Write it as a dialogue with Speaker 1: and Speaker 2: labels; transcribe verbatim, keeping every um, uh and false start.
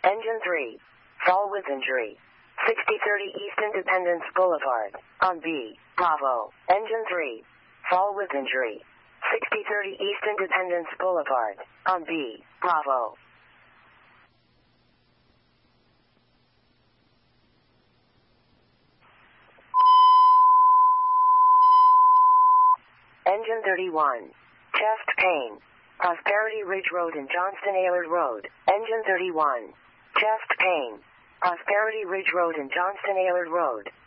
Speaker 1: Engine three. Fall with injury. sixty thirty East Independence Boulevard, on B, Bravo. Engine three. Fall with injury. sixty thirty East Independence Boulevard, on B, Bravo. Engine thirty-one. Chest pain. Prosperity Ridge Road and Johnston Aylard Road. Engine thirty-one. Chest pain. Prosperity Ridge Road and Johnston Aylard Road.